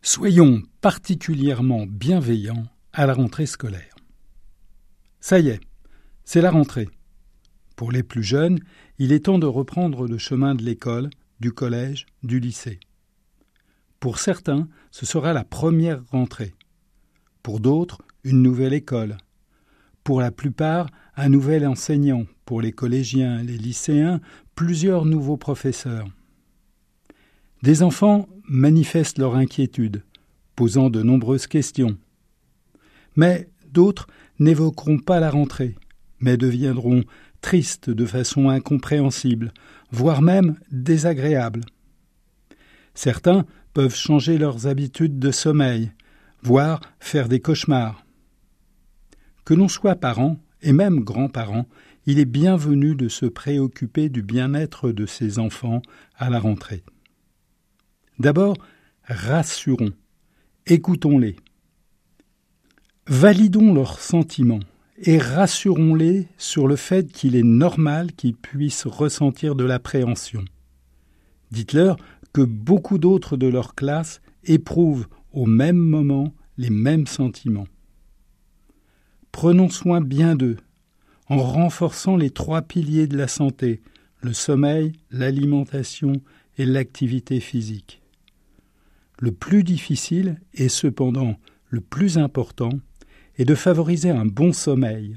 Soyons particulièrement bienveillants à la rentrée scolaire. Ça y est, c'est la rentrée. Pour les plus jeunes, il est temps de reprendre le chemin de l'école, du collège, du lycée. Pour certains, ce sera la première rentrée. Pour d'autres, une nouvelle école. Pour la plupart, un nouvel enseignant. Pour les collégiens, les lycéens, plusieurs nouveaux professeurs. Des enfants manifestent leur inquiétude, posant de nombreuses questions. Mais d'autres n'évoqueront pas la rentrée, mais deviendront tristes de façon incompréhensible, voire même désagréables. Certains peuvent changer leurs habitudes de sommeil, voire faire des cauchemars. Que l'on soit parent et même grands-parents, il est bienvenu de se préoccuper du bien-être de ses enfants à la rentrée. D'abord, rassurons, écoutons-les. Validons leurs sentiments et rassurons-les sur le fait qu'il est normal qu'ils puissent ressentir de l'appréhension. Dites-leur que beaucoup d'autres de leur classe éprouvent au même moment les mêmes sentiments. Prenons soin bien d'eux, en renforçant les 3 piliers de la santé, le sommeil, l'alimentation et l'activité physique. Le plus difficile, et cependant le plus important, est de favoriser un bon sommeil.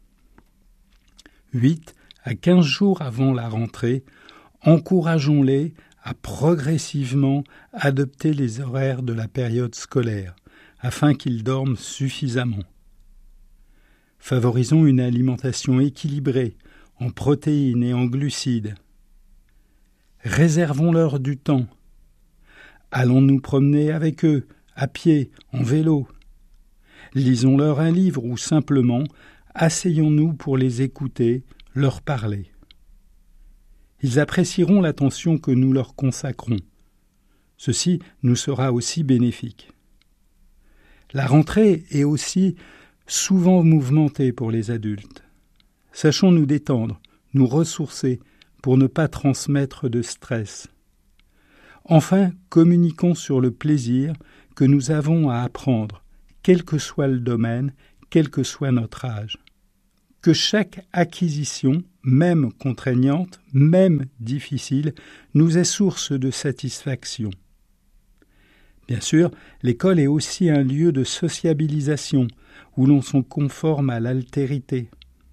8 à 15 jours avant la rentrée, encourageons-les à progressivement adopter les horaires de la période scolaire, afin qu'ils dorment suffisamment. Favorisons une alimentation équilibrée, en protéines et en glucides. Réservons-leur du temps. Allons nous promener avec eux, à pied, en vélo. Lisons-leur un livre ou simplement asseyons-nous pour les écouter, leur parler. Ils apprécieront l'attention que nous leur consacrons. Ceci nous sera aussi bénéfique. La rentrée est aussi souvent mouvementée pour les adultes. Sachons nous détendre, nous ressourcer pour ne pas transmettre de stress. Enfin, communiquons sur le plaisir que nous avons à apprendre, quel que soit le domaine, quel que soit notre âge. Que chaque acquisition, même contraignante, même difficile, nous est source de satisfaction. Bien sûr, l'école est aussi un lieu de sociabilisation, où l'on se conforme à l'altérité.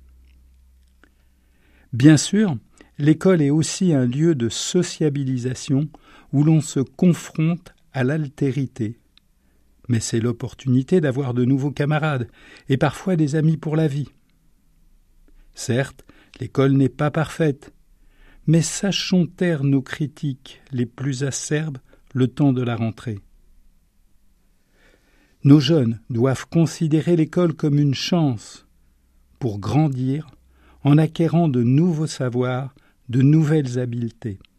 Bien sûr, l'école est aussi un lieu de sociabilisation où l'on se confronte à l'altérité. Mais c'est l'opportunité d'avoir de nouveaux camarades et parfois des amis pour la vie. Certes, l'école n'est pas parfaite, mais sachons taire nos critiques les plus acerbes le temps de la rentrée. Nos jeunes doivent considérer l'école comme une chance pour grandir en acquérant de nouveaux savoirs, de nouvelles habiletés.